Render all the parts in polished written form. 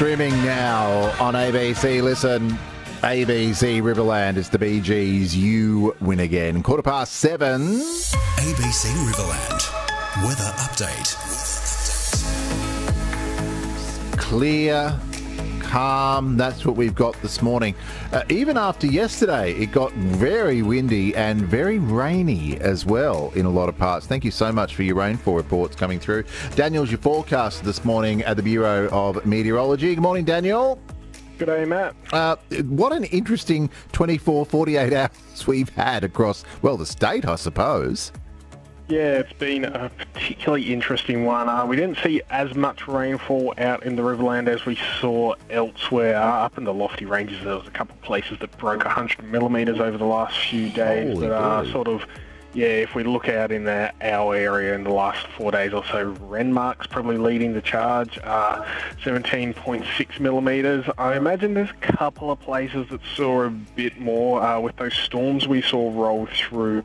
Streaming now on ABC. Listen, ABC Riverland is the Bee Gees. You win again. 7:15. ABC Riverland. Weather update. Clear, calm, that's what we've got this morning. Even after yesterday, it got very windy and very rainy as well in a lot of parts. Thank you so much for your rainfall reports coming through. Daniel's your forecaster this morning at the Bureau of Meteorology. Good morning, Daniel. Good day, Matt. What an interesting 24, 48 hours we've had across, well, the state, I suppose. Yeah, it's been a particularly interesting one. We didn't see as much rainfall out in the Riverland as we saw elsewhere. Up in the lofty ranges, there was a couple of places that broke 100 millimetres over the last few days. If we look out in our area in the last 4 days or so, Renmark's probably leading the charge, 17.6 millimetres. I imagine there's a couple of places that saw a bit more with those storms we saw roll through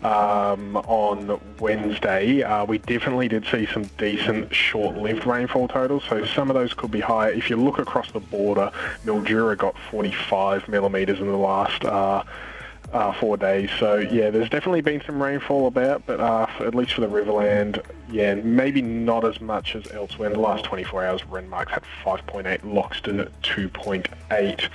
on Wednesday. We definitely did see some decent short-lived rainfall totals, so some of those could be higher. If you look across the border, Mildura got 45 millimetres in the last 4 days. So, yeah, there's definitely been some rainfall about, but at least for the Riverland, yeah, maybe not as much as elsewhere. In the last 24 hours, Renmark's had 5.8, Loxton at 2.8,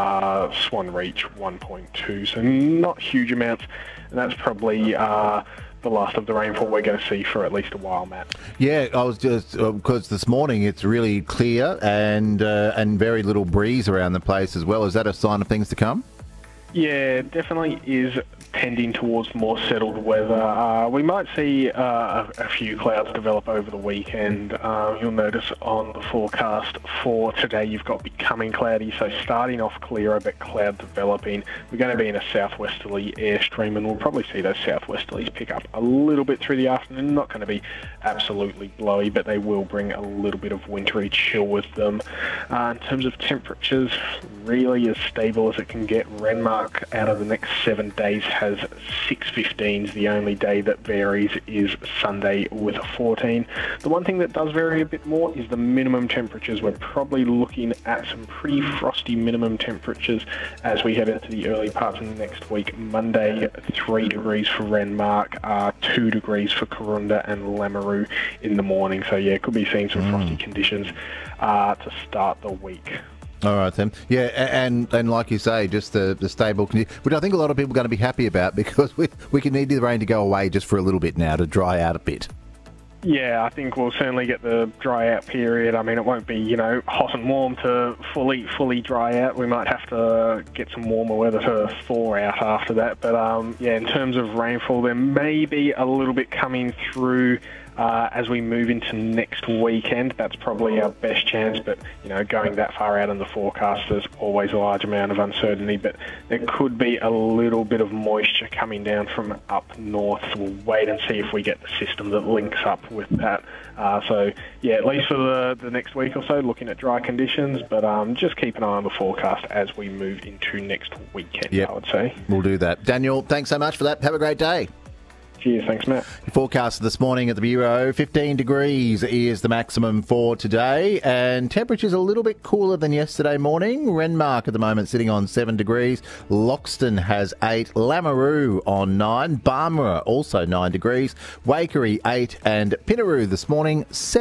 Swan Reach 1.2, so not huge amounts, and that's probably the last of the rainfall we're going to see for at least a while, Matt. Yeah, I was just, because this morning it's really clear and very little breeze around the place as well. Is that a sign of things to come? Yeah, it definitely is tending towards more settled weather. We might see a few clouds develop over the weekend. You'll notice on the forecast for today you've got becoming cloudy, so starting off clearer but cloud developing. We're going to be in a southwesterly airstream and we'll probably see those southwesterlies pick up a little bit through the afternoon. Not going to be absolutely blowy, but they will bring a little bit of wintry chill with them. In terms of temperatures, really as stable as it can get. Renmark out of the next 7 days has 6.15s. The only day that varies is Sunday with a 14. The one thing that does vary a bit more is the minimum temperatures. We're probably looking at some pretty frosty minimum temperatures as we head into the early parts of the next week. Monday, 3 degrees for Renmark, 2 degrees for Karoonda and Lameroo in the morning. So, yeah, could be seeing some frosty conditions to start the week. All right, then. Yeah, and like you say, just the stable condition, which I think a lot of people are going to be happy about because we can need the rain to go away just for a little bit now to dry out a bit. Yeah, I think we'll certainly get the dry out period. I mean, it won't be, hot and warm to fully dry out. We might have to get some warmer weather to thaw out after that. But, in terms of rainfall, there may be a little bit coming through as we move into next weekend. That's probably our best chance, but, going that far out in the forecast, there's always a large amount of uncertainty, but there could be a little bit of moisture coming down from up north. So we'll wait and see if we get the system that links up with that. At least for the next week or so, looking at dry conditions, but just keep an eye on the forecast as we move into next weekend, I would say. We'll do that. Daniel, thanks so much for that. Have a great day. Cheers, thanks, Matt. Your forecast this morning at the Bureau, 15 degrees is the maximum for today, and temperatures a little bit cooler than yesterday morning. Renmark at the moment sitting on 7 degrees. Loxton has 8, Lameroo on 9, Barmera also 9 degrees, Waikerie 8, and Pinnaroo this morning 7.